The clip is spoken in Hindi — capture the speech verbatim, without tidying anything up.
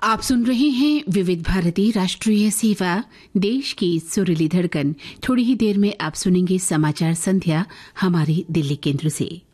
आप सुन रहे हैं विविध भारती राष्ट्रीय सेवा, देश की सुरीली धड़कन। थोड़ी ही देर में आप सुनेंगे समाचार संध्या हमारी दिल्ली केंद्र से।